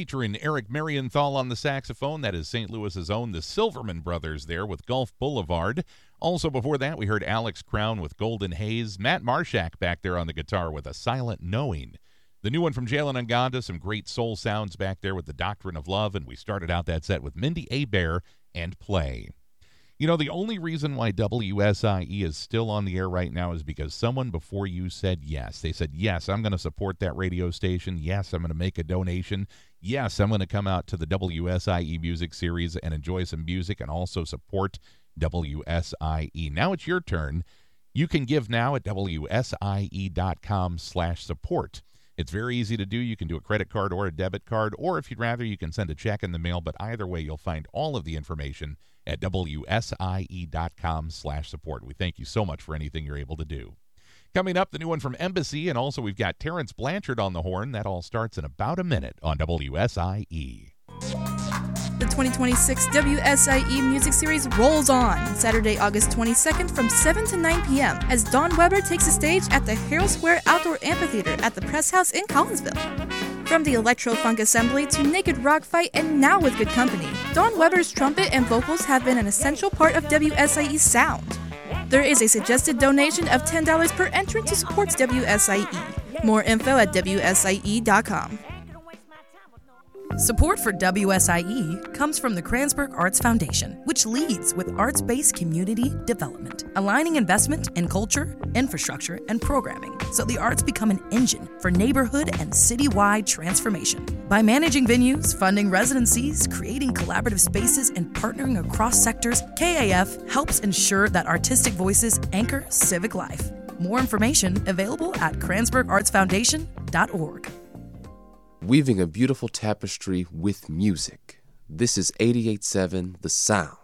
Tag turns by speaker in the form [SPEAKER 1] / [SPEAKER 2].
[SPEAKER 1] featuring Eric Marienthal on the saxophone. That is St. Louis's own, the Silverman Brothers there with Gulf Boulevard. Also before that, we heard Alex Crown with Golden Haze. Matt Marshak back there on the guitar with A Silent Knowing. The new one from Jalen Nganda, some great soul sounds back there with The Doctrine of Love. And we started out that set with Mindy Abair and Play. You know, the only reason why WSIE is still on the air right now is because someone before you said yes. They said, yes, I'm going to support that radio station. Yes, I'm going to make a donation. Yes, I'm going to come out to the WSIE Music Series and enjoy some music and also support WSIE. Now it's your turn. You can give now at WSIE.com/support. It's very easy to do. You can do a credit card or a debit card, or if you'd rather, you can send a check in the mail. But either way, you'll find all of the information at WSIE.com/support. We thank you so much for anything you're able to do. Coming up, the new one from Embassy, and also we've got Terrence Blanchard on the horn. That all starts in about a minute on WSIE.
[SPEAKER 2] The 2026 WSIE Music Series rolls on Saturday, August 22nd from 7 to 9 p.m. as Don Weber takes the stage at the Herald Square Outdoor Amphitheater at the Press House in Collinsville. From the electro-funk assembly to naked rock fight and now with good company, Don Weber's trumpet and vocals have been an essential part of WSIE's sound. There is a suggested donation of $10 per entrant to support WSIE. More info at WSIE.com.
[SPEAKER 3] Support for WSIE comes from the Kranzberg Arts Foundation, which leads with arts-based community development, aligning investment in culture, infrastructure, and programming so the arts become an engine for neighborhood and citywide transformation. By managing venues, funding residencies, creating collaborative spaces, and partnering across sectors, KAF helps ensure that artistic voices anchor civic life. More information available at KranzbergArtsFoundation.org.
[SPEAKER 4] Weaving a beautiful tapestry with music. This is 88.7 The Sound.